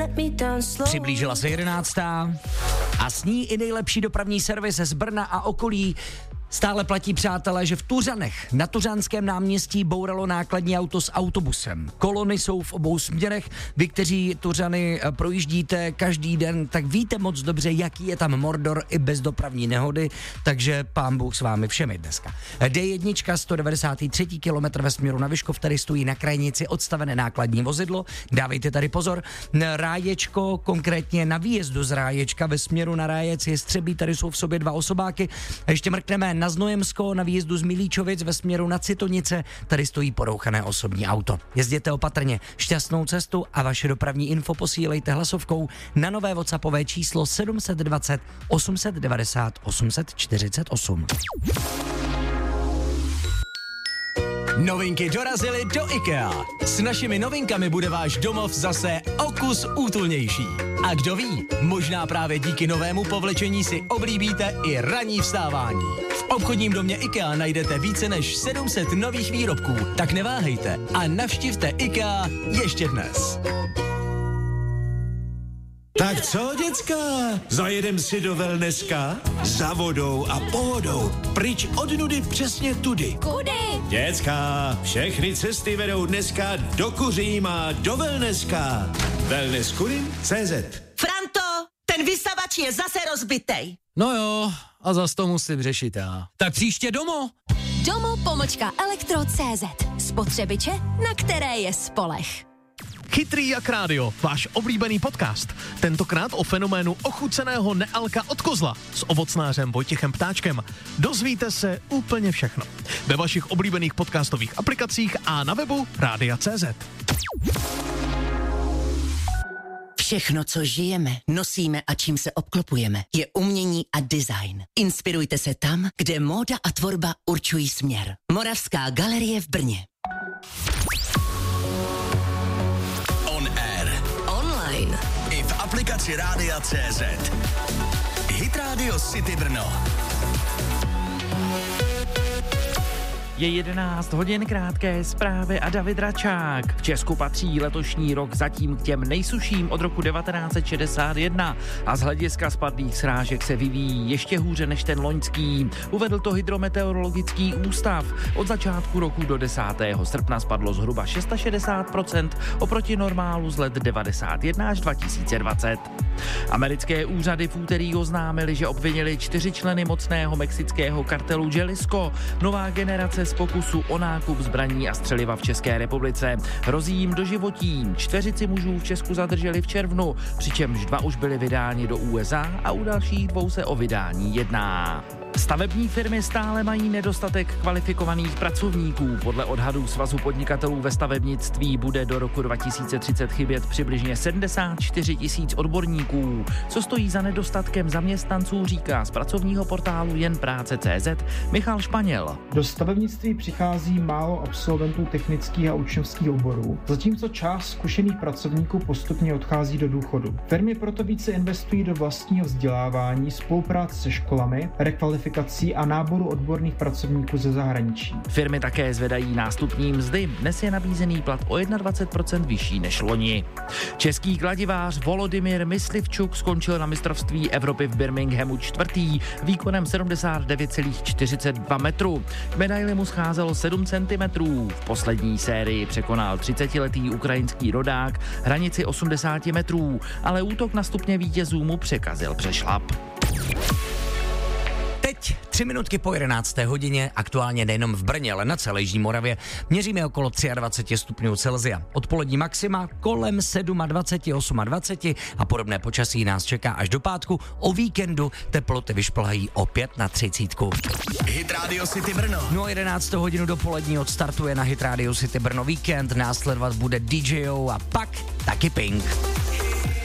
Přiblížila se 11. a s ní i nejlepší dopravní servis z Brna a okolí. Stále platí, přátelé, že v Tuřanech na Tuřanském náměstí bouralo nákladní auto s autobusem. Kolony jsou v obou směrech. Vy, kteří Tuřany projíždíte každý den, tak víte moc dobře, jaký je tam mordor i bez dopravní nehody, takže pán Bůh s vámi všemi dneska. D1, 193 km ve směru na Vyškov, tady stojí na krajnici odstavené nákladní vozidlo. Dávejte tady pozor. Ráječko, konkrétně na výjezdu z Ráječka ve směru na Rájec je Střebí, tady jsou v sobě 2 osobáky. A ještě mrkneme na Znojemsko, na výjezdu z Milíčovic ve směru na Citonice, tady stojí porouchané osobní auto. Jezděte opatrně, šťastnou cestu a vaše dopravní info posílejte hlasovkou na nové WhatsAppové číslo 720 890 848. Novinky dorazily do IKEA. S našimi novinkami bude váš domov zase o kus útulnější. A kdo ví, možná právě díky novému povlečení si oblíbíte i ranní vstávání. V obchodním domě IKEA najdete více než 700 nových výrobků, tak neváhejte a navštivte IKEA ještě dnes. Tak co, děcka? Zajedem si do wellnesska? Za vodou a pohodou. Pryč od nudy přesně tudy. Kudy? Děcka, všechny cesty vedou dneska do Kuříma, do wellnesska. Wellnesskurim.cz. Franto, ten vysavač je zase rozbitej. No jo, a zas to musím řešit já. Tak příště domů. Domo.elektro.cz. Spotřebiče, na které je spoleh. Chytrý jak rádio, váš oblíbený podcast. Tentokrát o fenoménu ochuceného nealka od kozla s ovocnářem Vojtěchem Ptáčkem. Dozvíte se úplně všechno. Ve vašich oblíbených podcastových aplikacích a na webu Rádia.cz. Všechno, co žijeme, nosíme a čím se obklopujeme, je umění a design. Inspirujte se tam, kde móda a tvorba určují směr. Moravská galerie v Brně. On air. Online. I v aplikaci Rádia.cz. Hit Radio City Brno. Je 11 hodin, krátké zprávy a David Račák. V Česku patří letošní rok zatím k těm nejsuším od roku 1961 a z hlediska spadlých srážek se vyvíjí ještě hůře než ten loňský. Uvedl to Hydrometeorologický ústav. Od začátku roku do 10. srpna spadlo zhruba 660% oproti normálu z let 91 až 2020. Americké úřady v úterý oznámily, že obvinili 4 členy mocného mexického kartelu Jalisco. Nová generace z pokusu o nákup zbraní a střeliva v České republice. Hrozí jim doživotí. 4 mužů v Česku zadrželi v červnu, přičemž 2 už byli vydáni do USA a u dalších 2 se o vydání jedná. Stavební firmy stále mají nedostatek kvalifikovaných pracovníků. Podle odhadů Svazu podnikatelů ve stavebnictví bude do roku 2030 chybět přibližně 74 000 odborníků. Co stojí za nedostatkem zaměstnanců, říká z pracovního portálu jenpráce.cz Michal Španěl. Do stavebnictví přichází málo absolventů technických a učňovských oborů, zatímco část zkušených pracovníků postupně odchází do důchodu. Firmy proto více investují do vlastního vzdělávání, spolupráce se školami, rekvalifikací a náboru odborných pracovníků ze zahraničí. Firmy také zvedají nástupní mzdy. Dnes je nabízený plat o 21% vyšší než loni. Český kladivář Volodymyr Myslivčuk skončil na mistrovství Evropy v Birminghamu 4. výkonem 79,42 metru. K medaili mu scházelo 7 cm. V poslední sérii překonal 30letý ukrajinský rodák hranici 80 metrů, ale útok na stupně vítězů mu překazil přešlap. Teď 3 minutky po 11. hodině, aktuálně nejenom v Brně, ale na celé jižní Moravě, měříme okolo 23 stupňů Celsia. Odpolední maxima kolem 27, 28 a podobné počasí nás čeká až do pátku. O víkendu teploty vyšplhají opět na 30. Hit Radio City Brno. No a 11. hodinu dopolední odstartuje na Hit Radio City Brno víkend, následovat bude DJO a pak taky Pink.